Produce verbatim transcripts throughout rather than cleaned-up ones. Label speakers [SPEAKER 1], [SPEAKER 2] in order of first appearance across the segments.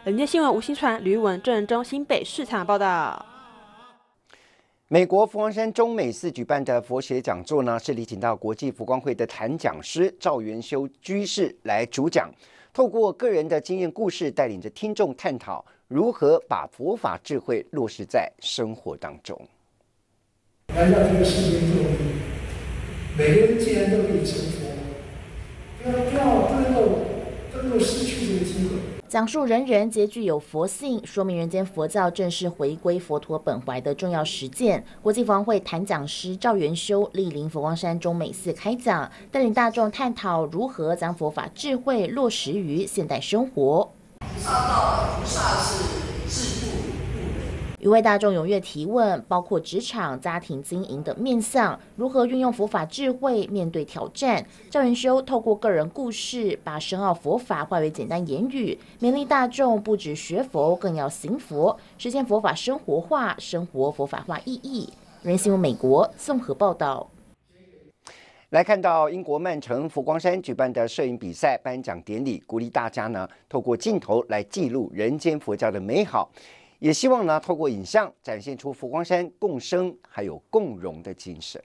[SPEAKER 1] 人间新闻吴新传、吕文、郑仁忠新北市场报道。
[SPEAKER 2] 美国佛光山中美寺举办的佛学讲座呢，是礼请到国际佛光会的坛讲师赵元修居士来主讲，透过个人的经验故事，带领着听众探讨如何把佛法智慧落实在生活当中。
[SPEAKER 3] 来到这个世界中，每个人既然都可以成佛，不要不要不能够不能够失去这个机会。
[SPEAKER 4] 讲述人人皆具有佛性，说明人间佛教正是回归佛陀本怀的重要实践。国际佛光会坛讲师赵元修莅临佛光山中美寺开讲，带领大众探讨如何将佛法智慧落实于现代生活。
[SPEAKER 5] 菩萨道，菩萨是自度。
[SPEAKER 4] 与会大众踊跃提问，包括职场、家庭经营等面向，如何运用佛法智慧面对挑战。赵元修透过个人故事，把深奥佛法化为简单言语，勉励大众不只学佛，更要行佛，实现佛法生活化，生活佛法化意义。人新闻美国综合报道。
[SPEAKER 2] 来看到英国曼城佛光山举办的摄影比赛颁奖典礼，鼓励大家呢透过镜头来记录人间佛教的美好。也希望呢，透过影像展现出佛光山共生还有共荣的精神。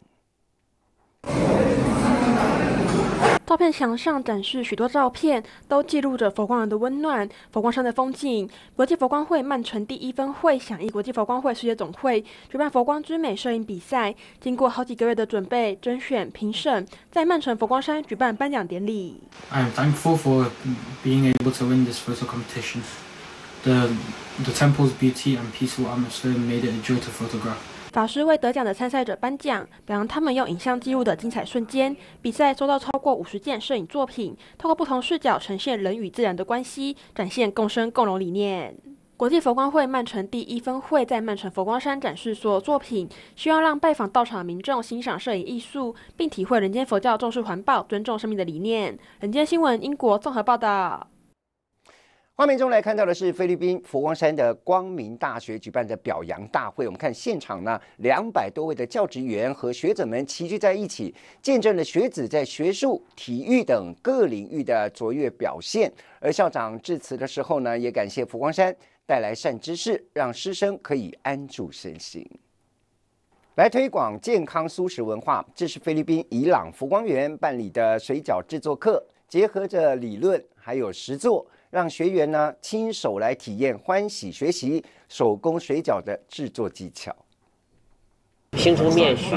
[SPEAKER 1] 照片墙上展示许多照片，都记录着佛光人的温暖、佛光山的风景。国际佛光会曼城第一分会响应国际佛光会世界总会举办佛光之美摄影比赛，经过好几个月的准备、甄选、评审，在曼城佛光山举办颁奖典礼。
[SPEAKER 6] I'm thankful for being able to win this photo competition. The, the temple's beauty and peaceful atmosphere made it a joy to photograph.
[SPEAKER 1] 法师为得奖的参赛者颁奖，表扬他们用影像记录的精彩瞬间。比赛收到超过五十件摄影作品，透过不同视角呈现人与自然的关系，展现共生共荣理念。国际佛光会曼城第一分会在曼城佛光山展示所有作品，希望让拜访到场的民众欣赏摄影艺术，并体会人间佛教重视环保、尊重生命的理念。人间新闻英国综合报道。
[SPEAKER 2] 画面中来看到的是菲律宾佛光山的光明大学举办的表扬大会。我们看现场呢，两百多位的教职员和学者们齐聚在一起，见证了学子在学术、体育等各领域的卓越表现。而校长致辞的时候呢，也感谢佛光山带来善知识，让师生可以安住身心。来推广健康素食文化，这是菲律宾伊朗佛光园办理的水饺制作课，结合着理论还有实作，让学员呢亲手来体验，欢喜学习手工水饺的制作技巧。
[SPEAKER 7] 形成面絮。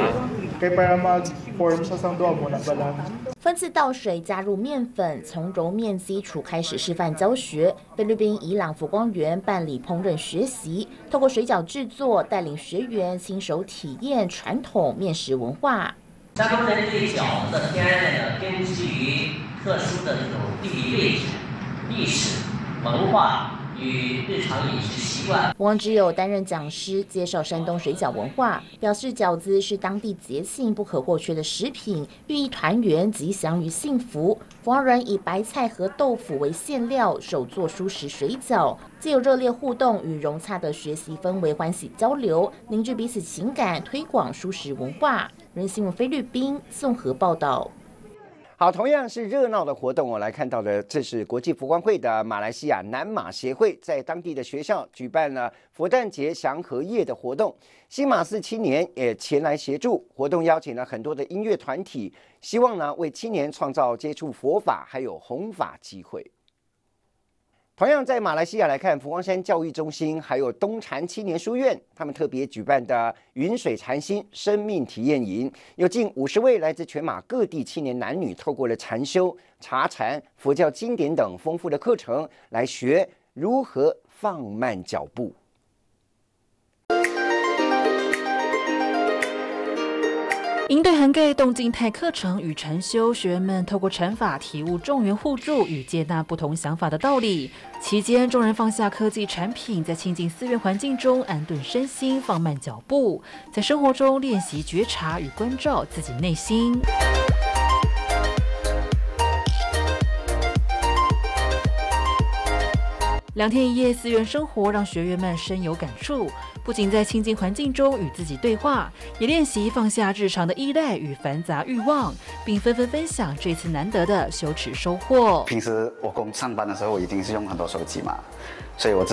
[SPEAKER 4] 分次倒水，加入面粉，从揉面基础开始示范教学。菲律宾伊朗佛光园办理烹饪学习，透过水饺制作，带领学员亲手体验传统面食文化。
[SPEAKER 7] 山东人对饺子的偏爱呢，根基于特殊的这种地理位置、历史文化与日常饮食习惯。
[SPEAKER 4] 王只有担任讲师，介绍山东水饺文化，表示饺子是当地节庆不可或缺的食品，寓意团圆、吉祥与幸福。佛光人以白菜和豆腐为馅料，手做蔬食水饺，既有热烈互动与融洽的学习氛围，欢喜交流，凝聚彼此情感，推广蔬食文化。人新闻菲律宾综合报道。
[SPEAKER 2] 好，同样是热闹的活动，我来看到的，这是国际佛光会的马来西亚南马协会在当地的学校举办了佛诞节祥和夜的活动，新马寺青年也前来协助。活动邀请了很多的音乐团体，希望呢为青年创造接触佛法还有弘法机会。同样在马来西亚来看，佛光山教育中心还有东禅青年书院，他们特别举办的云水禅心生命体验营，有近五十位来自全马各地青年男女，透过了禅修、茶禅、佛教经典等丰富的课程，来学如何放慢脚步。
[SPEAKER 8] 营队涵盖动静态课程与禅修，学员们透过禅法体悟众缘互助与接纳不同想法的道理。期间，众人放下科技产品，在清净寺院环境中安顿身心，放慢脚步，在生活中练习觉察与关照自己内心。两天一夜寺院生活让学员们深有感触，不仅在清净环境中与自己对话，也练习放下日常的依赖与繁杂欲望，并纷纷分享这次难得的修持收获。
[SPEAKER 9] 平时我工上班的时候，我一定是用很多手机嘛，
[SPEAKER 2] 所以我。